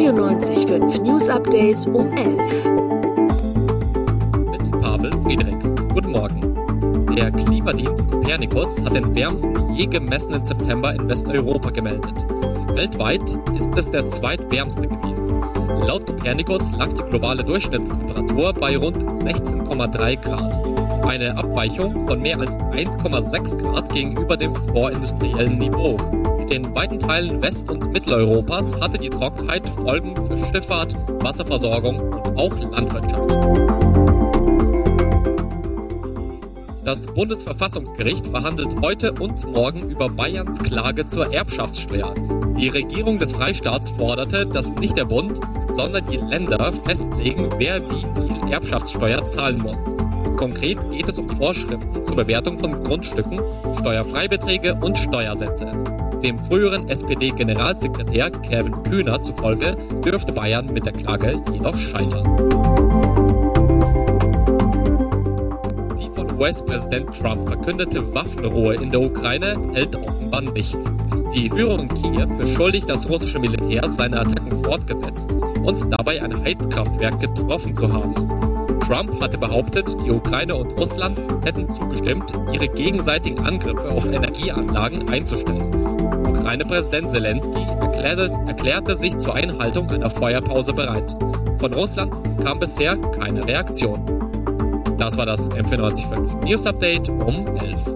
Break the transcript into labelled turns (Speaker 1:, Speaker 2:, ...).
Speaker 1: 94.5 News Update um 11.
Speaker 2: Mit Pavel Friedrichs. Guten Morgen. Der Klimadienst Copernicus hat den wärmsten je gemessenen September in Westeuropa gemeldet. Weltweit ist es der zweitwärmste gewesen. Laut Copernicus lag die globale Durchschnittstemperatur bei rund 16,3 Grad. Eine Abweichung von mehr als 1,6 Grad gegenüber dem vorindustriellen Niveau. In weiten Teilen West- und Mitteleuropas hatte die Trockenheit Folgen für Schifffahrt, Wasserversorgung und auch Landwirtschaft. Das Bundesverfassungsgericht verhandelt heute und morgen über Bayerns Klage zur Erbschaftssteuer. Die Regierung des Freistaats forderte, dass nicht der Bund, sondern die Länder festlegen, wer wie viel Erbschaftssteuer zahlen muss. Konkret geht es um die Vorschriften zur Bewertung von Grundstücken, Steuerfreibeträge und Steuersätze. Dem früheren SPD-Generalsekretär Kevin Kühner zufolge dürfte Bayern mit der Klage jedoch scheitern. Die von US-Präsident Trump verkündete Waffenruhe in der Ukraine hält offenbar nicht. Die Führung in Kiew beschuldigt das russische Militär, seine Attacken fortgesetzt und dabei ein Heizkraftwerk getroffen zu haben. Trump hatte behauptet, die Ukraine und Russland hätten zugestimmt, ihre gegenseitigen Angriffe auf Energieanlagen einzustellen. Ukraine-Präsident Zelensky erklärte sich zur Einhaltung einer Feuerpause bereit. Von Russland kam bisher keine Reaktion. Das war das M94.5 News Update um 11.